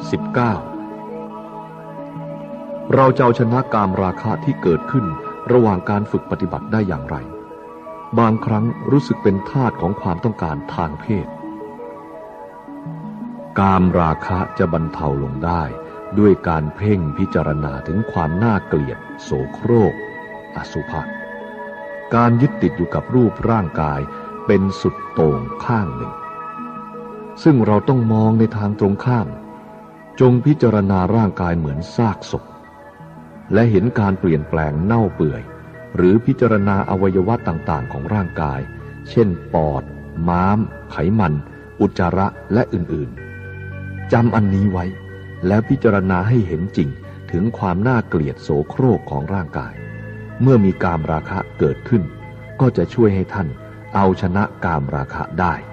19เราจะเอาชนะกามราคะที่เกิดขึ้นระหว่างการฝึกปฏิบัติได้อย่างไรบางครั้งรู้สึกเป็นทาสของความต้องการทางเพศกามราคะจะบรรเทาลงได้ด้วยการเพ่งพิจารณาถึงความน่าเกลียดโสโครกอสุภะการยึดติดอยู่กับรูปร่างกายเป็นสุดโต่งข้างหนึ่งซึ่งเราต้องมองในทางตรงข้ามจงพิจารณาร่างกายเหมือนซากศพและเห็นการเปลี่ยนแปลงเน่าเปื่อยหรือพิจารณาอวัยวะต่างๆของร่างกายเช่นปอดม้ามไขมันอุจจาระและอื่นๆจำอันนี้ไว้แล้วพิจารณาให้เห็นจริงถึงความน่าเกลียดโสโครกของร่างกายเมื่อมีกามราคะเกิดขึ้นก็จะช่วยให้ท่านเอาชนะกามราคะได้